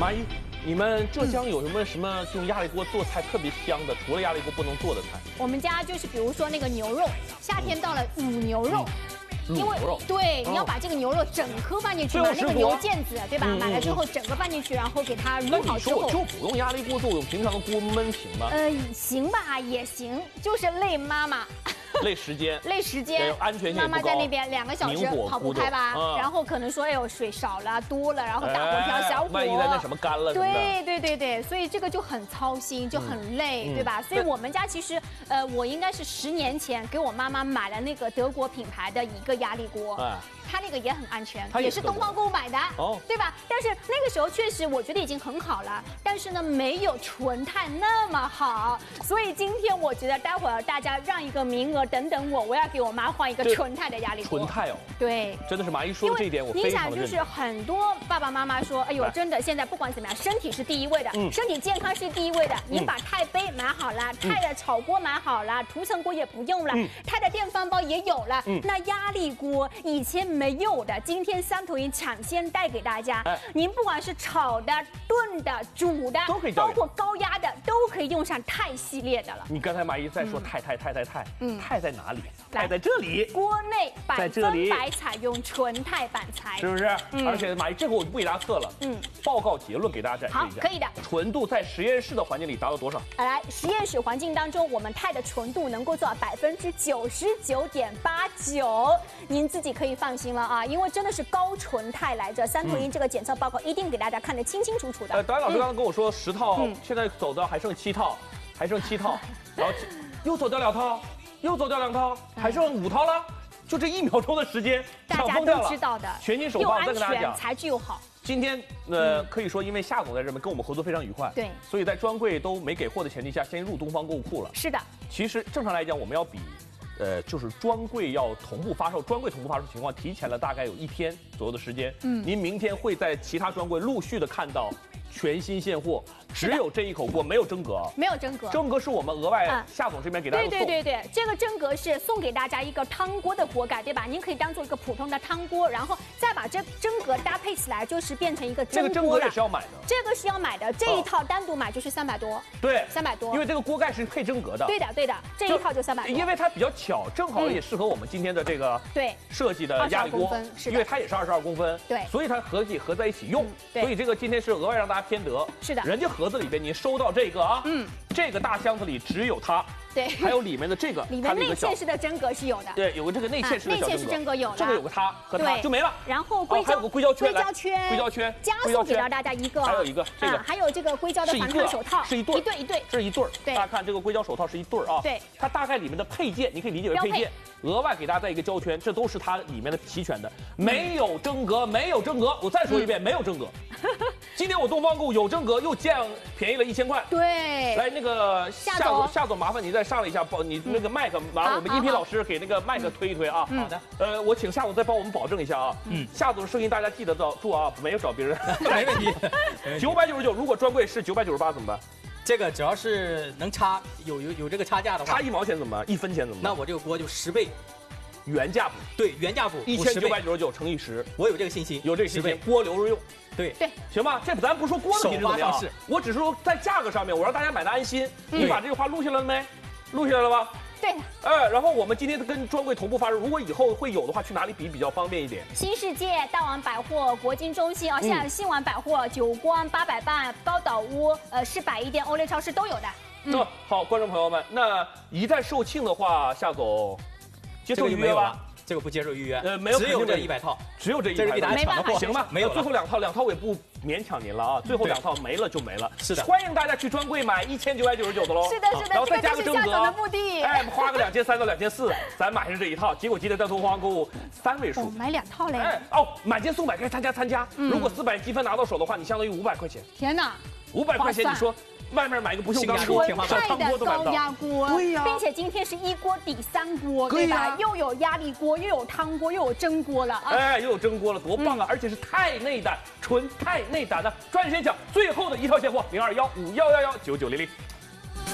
马姨，你们浙江有什么用压力锅做菜特别香的？除了压力锅不能做的菜？ 我们家就是比如说那个牛肉，夏天到了卤牛肉。因为对，你要把这个牛肉整颗放进去嘛，那个牛腱子，对吧？买了之后整个放进去，然后给它卤好之后。 那你说我就不用压力锅做，我用平常的锅焖行吗？ 行吧，也行，就是累妈妈。 累时间， 累时间， 安全性妈妈在那边2个小时跑不开吧，然后可能说哎呦水少了多了，然后大火调小火， 万一在那什么干了， 对，所以这个就很操心，就很累，对吧？所以我们家其实我应该是10年前给我妈妈买了那个德国品牌的一个压力锅。它那个也很安全，也是东方购物买的，对吧？但是那个时候确实我觉得已经很好了，但是呢没有纯钛那么好，所以今天我觉得待会儿大家让一个名额，等等我要给我妈换一个纯钛的压力锅。 纯钛哦，对，真的是马姨说的这一点我非常的认同。 你想就是很多爸爸妈妈说，哎呦，真的现在不管怎么样，身体是第一位的，身体健康是第一位的。你把钛杯买好了，钛的炒锅买好了，涂层锅也不用了，钛的电饭煲也有了，那压力锅以前没有的，今天三头鹰抢先带给大家。您不管是炒的、炖的、煮的， 都可以， 包括高压的，都可以用上钛系列的了。 你刚才马姨在说钛在哪里？钛在这里， 锅内100%采用纯钛板材， 是不是？而且马姨，这回我就不给大家测了，报告结论给大家展示一下。 好，可以的。 纯度在实验室的环境里达到多少？ 来，实验室环境当中，我们钛的纯度能够做到99.89%，您自己可以放心了啊，因为真的是高纯钛来着。三头鹰这个检测报告一定给大家看得清清楚楚的。 导演老师刚刚跟我说10套，现在走到还剩7套，然后又走掉2套，又走掉2套，还剩5套了。就这1秒钟的时间， 大家都知道的， 全新手棒，再跟大家讲， 材质又好。 今天可以说因为夏总在这边跟我们合作非常愉快， 对， 所以在专柜都没给货的前提下，先入东方购物库了。 是的， 其实正常来讲，我们要比就是专柜要同步发售，专柜同步发售情况提前了大概有1天左右的时间。您明天会在其他专柜陆续的看到全新现货，只有这一口锅，没有真格， 没有真格， 真格是我们额外夏总这边给大家送。 对，这个真格是送给大家一个汤锅的锅盖，对吧？您可以当做一个普通的汤锅，然后再把这真格搭配起来，就是变成一个真锅了。 这个真格也是要买的， 这个是要买的，这一套单独买就是300多。 对 ，300多， 因为这个锅盖是配真格的。 对的，这一套就300多。 因为它比较巧，正好也适合我们今天的这个设计的压力锅，因为它也是22公分， 对， 所以它合在一起用。所以这个今天是额外让大家偏得。 是的。 人家盒子里边你收到这个啊，这个大箱子里只有它， 对， 还有里面的这个， 里面内嵌式的真格是有的， 对，有个这个内嵌式的小真格有，这个有个它和它就没了， 然后还有个硅胶圈， 加送给到大家一个， 还有一个这个， 还有这个硅胶的防烫手套， 是一对，这是一对， 对， 大家看这个硅胶手套是一对啊， 对， 它大概里面的配件你可以理解为配件，额外给大家带一个胶圈，这都是它里面的齐全的，没有真格，我再说一遍，没有真格。今天我东方购物有真格，又便宜了1000块。 对， 来那个夏总，麻烦你再上一下，你那个麦克，麻烦我们音频老师给那个麦克推一推啊。 好的。 我请夏总再帮我们保证一下啊。夏总的声音大家记得住啊，没有找别人。 没问题。 999，如果专柜是998怎么办？ 这个只要是能差有这个差价的话， 差1毛钱怎么办？1分钱怎么办？ 那我这个锅就10倍。 原价补， 对，原价补 1999乘以10， 我有这个信心， 锅留着用， 对， 行吧？这咱不说锅的品质怎么样，我只是说在价格上面，我让大家买的安心。你把这句话录下来了没？录下来了吧？ 对。 然后我们今天跟专柜同步发售，如果以后会有的话，去哪里比较方便一点？ 新世界、大王百货、国金中心现在新丸百货、久光、800伴、高岛屋、是百亿店、欧莱超市都有的。 好，观众朋友们，那一旦售罄的话，夏总。接受预约吧， 这个不接受预约。 没有， 只有这100套， 只有这100套， 没办法， 行吧？没有，最后2套我也不勉强您了啊，最后2套没了就没了。 是的， 欢迎大家去专柜买1999的喽。 是的， 然后再加个真格， 的目的。 花个2300到2400，咱买上这一套，结果今天在东方购物3位数， 买2套嘞。 满减送100，可以参加。如果400积分拿到手的话，你相当于500块钱。 天哪 ，500块钱，你说。外面买个不锈钢锅， 小汤锅都买不到。 高压锅， 对呀， 并且今天是1锅抵3锅，对吧？又有压力锅，又有汤锅，又有蒸锅了啊！ 又有蒸锅了，多棒啊！而且是钛内胆，纯钛内胆的专业先抢，最后的一套现货021511199900。